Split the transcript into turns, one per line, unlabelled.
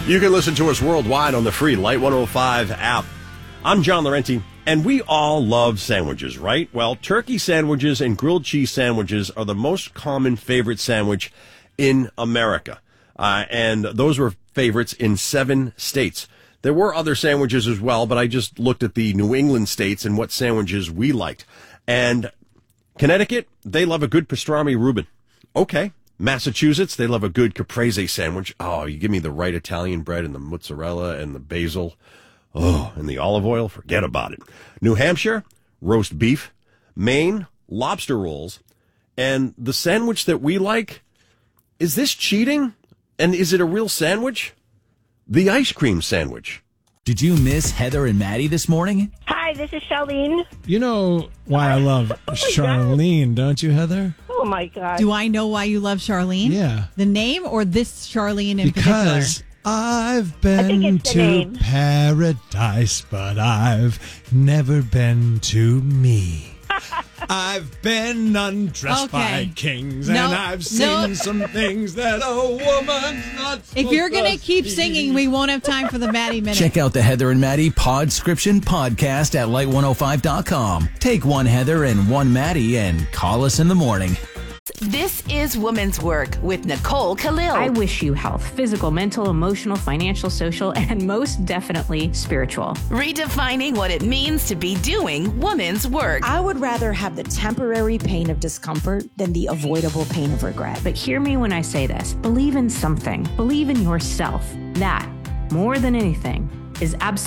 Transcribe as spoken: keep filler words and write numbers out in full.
You can listen to us worldwide on the free Light one oh five app. I'm John Laurenti, and we all love sandwiches, right? Well, turkey sandwiches and grilled cheese sandwiches are the most common favorite sandwich in America. Uh, and those were favorites in seven states. There were other sandwiches as well, but I just looked at the New England states and what sandwiches we liked. And Connecticut, they love a good pastrami Reuben. Okay. Massachusetts, they love a good caprese sandwich. Oh, you give me the right Italian bread and the mozzarella and the basil. Oh, and the olive oil, forget about it. New Hampshire, roast beef. Maine, lobster rolls. And the sandwich that we like, is this cheating? And is it a real sandwich? The ice cream sandwich.
Did you miss Heather and Maddie this morning?
Hi, this is Charlene.
You know why I love
Oh my
Charlene, don't you, Heather?
Oh, my God.
Do I know why you love Charlene?
Yeah.
The name or this Charlene in
Because
particular?
I've
I
been
think it's the
to
name.
paradise, but I've never been to me. I've been undressed
Okay.
by kings,
No,
and I've seen
no.
some things that a woman's not
If
supposed
you're going to
to
keep
see.
singing, we won't have time for the Maddie Minute.
Check out the Heather and Maddie Podscription podcast at light one oh five dot com. Take one Heather and one Maddie and call us in the morning.
This is Women's Work with Nicole Khalil.
I wish you health, physical, mental, emotional, financial, social, and most definitely spiritual.
Redefining what it means to be doing women's work.
I would rather have the temporary pain of discomfort than the avoidable pain of regret.
But hear me when I say this. Believe in something. Believe in yourself. That, more than anything, is absolutely